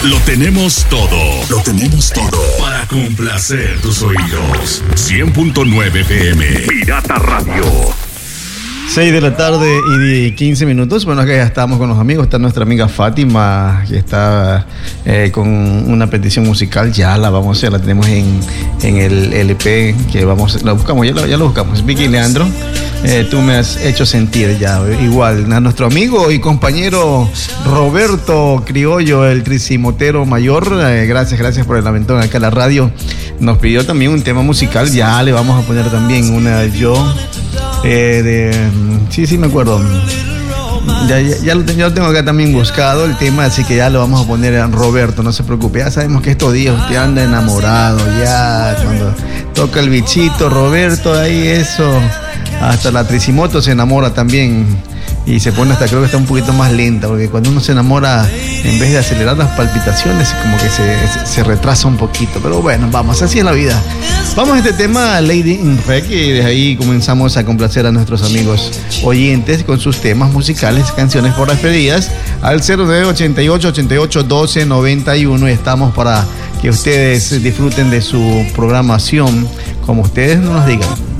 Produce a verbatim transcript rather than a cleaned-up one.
Lo tenemos todo. Lo tenemos todo. Para complacer tus oídos. cien punto nueve F M. Pirata Radio. seis de la tarde y quince minutos. Bueno, acá ya estamos con los amigos. Está nuestra amiga Fátima, que está eh, con una petición musical. Ya la vamos a hacer, la tenemos en, en el L P que vamos, la buscamos, ya, la, ya lo buscamos. Vicky Leandro, eh, tú me has hecho sentir ya. Igual, a nuestro amigo y compañero Roberto Criollo, el tricimotero mayor. Eh, gracias, gracias por el aventón acá a la radio. Nos pidió también un tema musical. Ya le vamos a poner también una yo. Eh, de, sí, sí me acuerdo. Ya, ya, ya, lo, ya lo tengo acá también buscado el tema, así que ya lo vamos a poner a Roberto, no se preocupe. Ya sabemos que estos días usted anda enamorado, ya cuando toca el bichito Roberto, ahí eso, hasta la tricimoto se enamora también y se pone hasta, creo que está un poquito más lenta, porque cuando uno se enamora, en vez de acelerar las palpitaciones, como que se, se, se retrasa un poquito. Pero bueno, vamos, así es la vida. Vamos a este tema, Lady in Red, y desde ahí comenzamos a complacer a nuestros amigos oyentes con sus temas musicales, canciones por referidas al cero nueve ochenta y ocho ochenta y ocho doce noventa y uno, y estamos para que ustedes disfruten de su programación como ustedes nos digan.